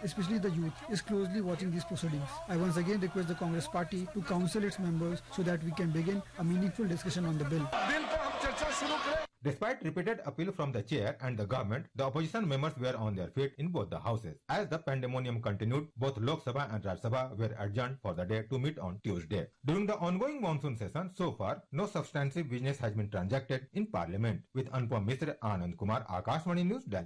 especially the youth, is closely watching these proceedings. I once again request the Congress party to counsel its members so that we can begin a meaningful discussion on the bill. Despite repeated appeal from the chair and the government, the opposition members were on their feet in both the houses. As the pandemonium continued, both Lok Sabha and Rajya Sabha were adjourned for the day to meet on Tuesday. During the ongoing monsoon session, so far, no substantive business has been transacted in Parliament. With Anupam Mishra, Anand Kumar, Akashvani News, Delhi.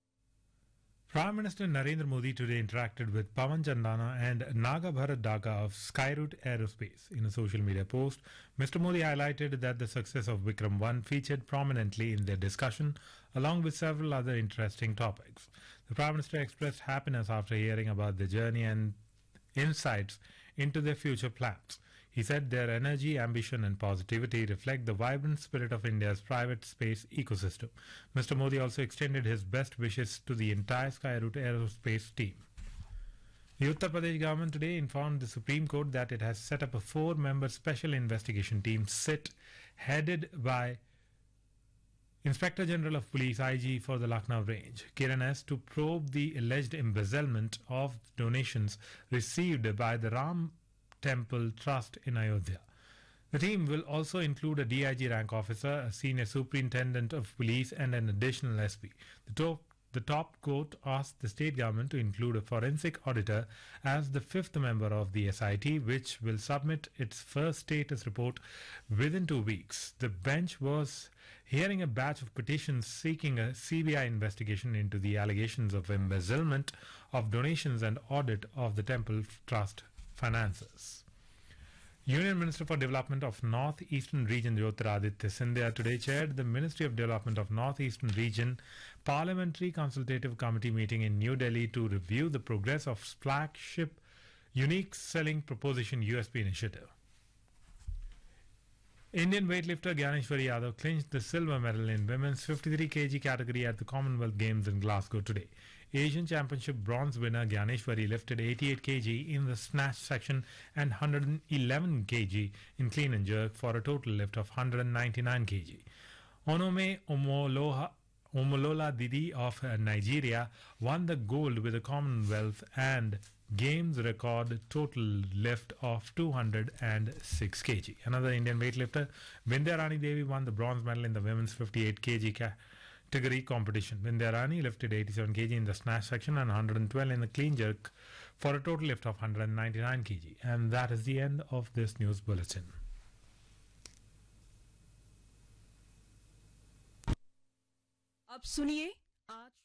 Prime Minister Narendra Modi today interacted with Pawan Chandana and Nagabharat Daga of Skyroot Aerospace. In a social media post, Mr. Modi highlighted that the success of Vikram 1 featured prominently in their discussion, along with several other interesting topics. The Prime Minister expressed happiness after hearing about the journey and insights into their future plans. He said their energy, ambition and positivity reflect the vibrant spirit of India's private space ecosystem. Mr. Modi also extended his best wishes to the entire Skyroot Aerospace team. The Uttar Pradesh government today informed the Supreme Court that it has set up a 4-member special investigation team, SIT, headed by Inspector General of Police IG for the Lucknow range, Kiran S, to probe the alleged embezzlement of donations received by the Ram Temple Trust in Ayodhya. The team will also include a DIG rank officer, a senior superintendent of police and an additional SP. The top court asked the state government to include a forensic auditor as the 5th member of the SIT, which will submit its first status report within 2 weeks. The bench was hearing a batch of petitions seeking a CBI investigation into the allegations of embezzlement of donations and audit of the Temple Trust finances. Union Minister for Development of North Eastern Region Jyotiraditya Scindia today chaired the Ministry of Development of North Eastern Region Parliamentary Consultative Committee meeting in New Delhi to review the progress of flagship Unique Selling Proposition USP initiative. Indian weightlifter Gyaneshwari Yadav clinched the silver medal in women's 53 kg category at the Commonwealth Games in Glasgow today. Asian Championship bronze winner Gyaneshwari lifted 88 kg in the snatch section and 111 kg in clean and jerk for a total lift of 199 kg. Onome Omolola Didi of Nigeria won the gold with a Commonwealth and Games record total lift of 206 kg. Another Indian weightlifter, Vindhya Rani Devi, won the bronze medal in the women's 58 kg category competition. Vindhya Rani lifted 87 kg in the snatch section and 112 in the clean jerk for a total lift of 199 kg. And that is the end of this news bulletin. अब सुनिए आज